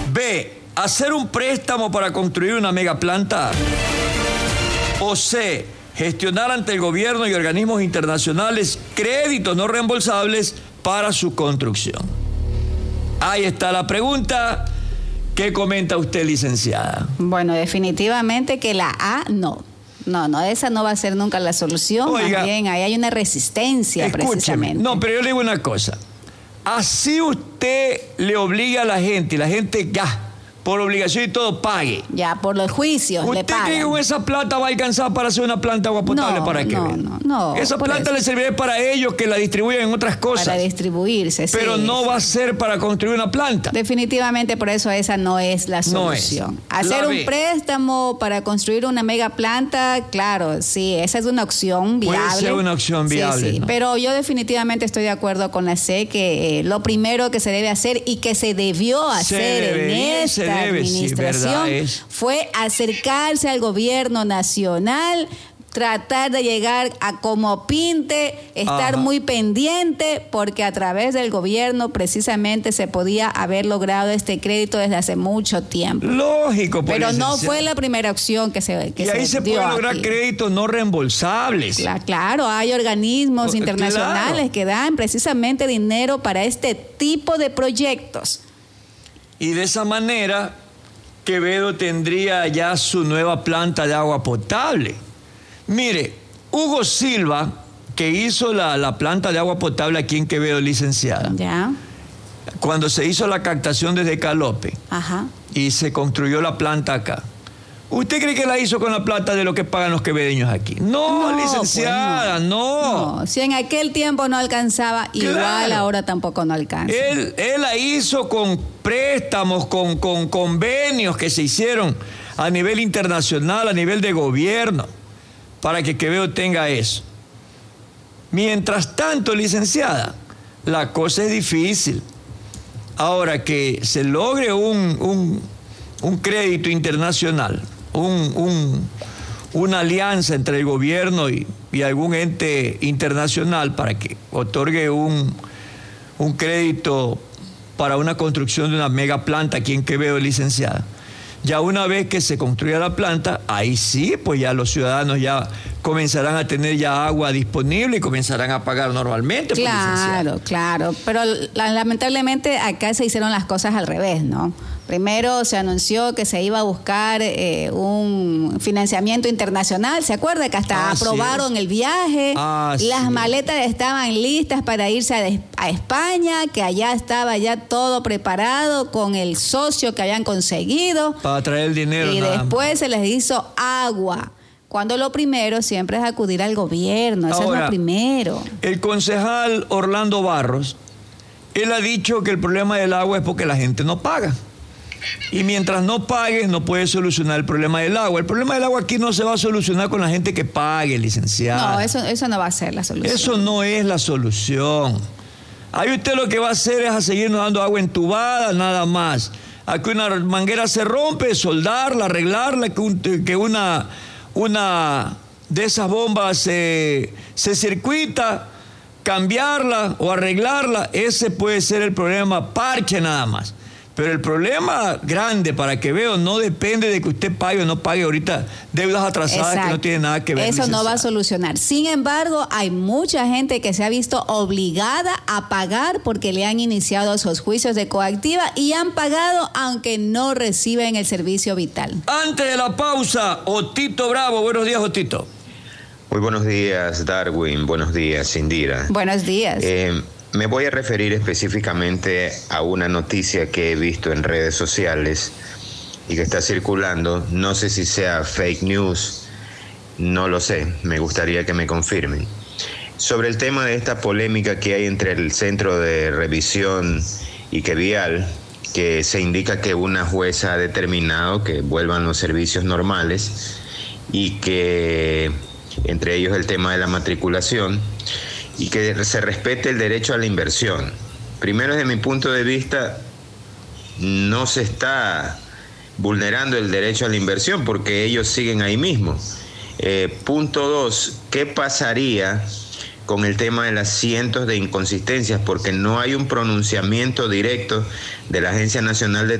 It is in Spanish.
B, hacer un préstamo para construir una megaplanta. O C, gestionar ante el gobierno y organismos internacionales créditos no reembolsables para su construcción. Ahí está la pregunta. ¿Qué comenta usted, licenciada? Bueno, definitivamente que la A no. No, esa no va a ser nunca la solución. Oiga, más bien, ahí hay una resistencia, escúcheme, precisamente. no, pero yo le digo una cosa. Así usted le obliga a la gente, y la gente ya, por obligación y todo, pague. Ya, por los juicios le ¿Usted pagan. cree que con esa plata va a alcanzar para hacer una planta de agua potable? ¿Para qué? No. Esa planta le servirá para ellos que la distribuyan en otras cosas. Para distribuirse, sí. Pero no va a ser para construir una planta. Definitivamente, por eso esa no es la solución. No es. Hacer La un B. préstamo para construir una mega planta, claro, sí, esa es una opción viable. Puede ser una opción viable, Sí, ¿no? pero yo definitivamente estoy de acuerdo con la C que lo primero que se debe hacer y que se debió hacer en esta administración fue acercarse al gobierno nacional, tratar de llegar a como pinte, estar muy pendiente, porque a través del gobierno precisamente se podía haber logrado este crédito desde hace mucho tiempo. Lógico, pues, pero no licenciada. fue la primera opción que se y ahí se dio pueden lograr aquí. créditos no reembolsables. Claro, hay organismos internacionales claro. que dan precisamente dinero para este tipo de proyectos. Y de esa manera, Quevedo tendría ya su nueva planta de agua potable. Mire, Hugo Silva, que hizo la planta de agua potable aquí en Quevedo, licenciada, Ya. cuando se hizo la captación desde Calope Ajá. y se construyó la planta acá, ¿usted cree que la hizo con la plata de lo que pagan los quevedeños aquí? No, licenciada, pues no. Si en aquel tiempo no alcanzaba, igual Claro. ahora tampoco no alcanza. Él la hizo con préstamos, con convenios que se hicieron a nivel internacional, a nivel de gobierno, para que Quevedo tenga eso. Mientras tanto, licenciada, la cosa es difícil. Ahora que se logre un crédito internacional, una alianza entre el gobierno y algún ente internacional para que otorgue un crédito para una construcción de una mega planta aquí en Quevedo, licenciada. Ya una vez que se construya la planta, ahí sí, pues ya los ciudadanos ya comenzarán a tener ya agua disponible y comenzarán a pagar normalmente. Claro, pero lamentablemente acá se hicieron las cosas al revés, ¿no? Primero se anunció que se iba a buscar un financiamiento internacional, ¿se acuerda? Que hasta aprobaron el viaje, las maletas estaban listas para irse a España, que allá estaba ya todo preparado con el socio que habían conseguido. Para traer el dinero. Y después se les hizo agua. Cuando lo primero siempre es acudir al gobierno, eso es lo primero. El concejal Orlando Barros, él ha dicho que el problema del agua es porque la gente no paga. Y mientras no pagues, no puedes solucionar el problema del agua. El problema del agua aquí no se va a solucionar con la gente que pague, licenciada. No, eso no va a ser la solución. Eso no es la solución. Ahí usted lo que va a hacer es a seguirnos dando agua entubada, nada más. Aquí una manguera se rompe, soldarla, arreglarla, que una de esas bombas se circuita, cambiarla o arreglarla. Ese puede ser el problema, parche nada más. Pero el problema grande para Quevedo no depende de que usted pague o no pague ahorita deudas atrasadas que no tienen nada que ver. Eso no va a solucionar. Sin embargo, hay mucha gente que se ha visto obligada a pagar porque le han iniciado esos juicios de coactiva y han pagado aunque no reciben el servicio vital. Antes de la pausa, Otito Bravo. Buenos días, Otito. Muy buenos días, Darwin. Buenos días, Indira. Buenos días. Me voy a referir específicamente a una noticia que he visto en redes sociales y que está circulando. No sé si sea fake news, no lo sé, me gustaría que me confirmen. Sobre el tema de esta polémica que hay entre el Centro de Revisión y Quevial, que se indica que una jueza ha determinado que vuelvan los servicios normales y que entre ellos el tema de la matriculación, y que se respete el derecho a la inversión. Primero, desde mi punto de vista, no se está vulnerando el derecho a la inversión porque ellos siguen ahí mismo. Punto 2, ¿qué pasaría con el tema de las cientos de inconsistencias? Porque no hay un pronunciamiento directo de la Agencia Nacional de